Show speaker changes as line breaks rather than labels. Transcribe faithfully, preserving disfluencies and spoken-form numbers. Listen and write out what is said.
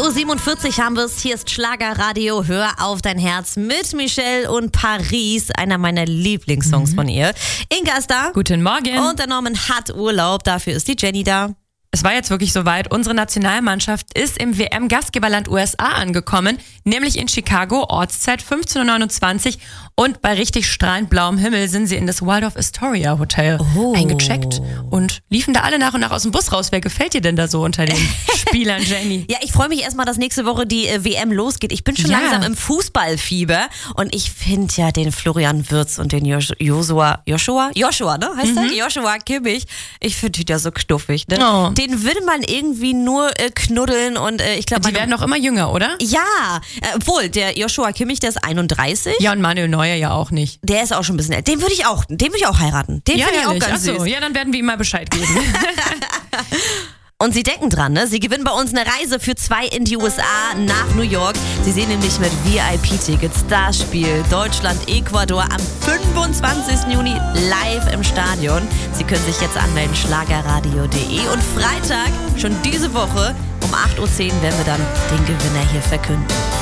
Uhr siebenundvierzig haben wir es. Hier ist Schlagerradio. Hör auf dein Herz mit Michelle und Paris. Einer meiner Lieblingssongs mhm. von ihr. Inga ist da.
Guten Morgen.
Und der Norman hat Urlaub. Dafür ist die Jenny da.
Es war jetzt wirklich soweit. Unsere Nationalmannschaft ist im W M-Gastgeberland U S A angekommen, nämlich in Chicago, Ortszeit fünfzehn Uhr neunundzwanzig. Und bei richtig strahlend blauem Himmel sind sie in das Waldorf Astoria Hotel oh. eingecheckt und liefen da alle nach und nach aus dem Bus raus. Wer gefällt dir denn da so unter den Spielern, Jenny?
Ja, ich freue mich erstmal, dass nächste Woche die äh, W M losgeht. Ich bin schon ja. langsam im Fußballfieber und ich finde ja den Florian Wirtz und den Jos- Joshua, Joshua, Joshua, ne, heißt mhm. der? Joshua Kimmich. Ich finde die ja so knuffig, ne?
Oh.
Den würde man irgendwie nur äh, knuddeln und äh, ich glaube...
Die werden doch immer jünger, oder?
Ja, äh, obwohl, der Joshua Kimmich, der ist einunddreißig.
Ja, und Manuel Neuer ja auch nicht.
Der ist auch schon ein bisschen älter. Den würde ich auch, den würde ich auch heiraten. Den
ja,
finde ich auch ganz
Ach so.
süß.
Ja, dann werden wir ihm mal Bescheid geben.
Und Sie denken dran, ne? Sie gewinnen bei uns eine Reise für zwei in die U S A nach New York. Sie sehen nämlich mit V I P-Tickets das Spiel Deutschland-Ecuador am fünfundzwanzigsten Juni live im Stadion. Sie können sich jetzt anmelden, schlagerradio punkt de. Und Freitag, schon diese Woche, um acht Uhr zehn werden wir dann den Gewinner hier verkünden.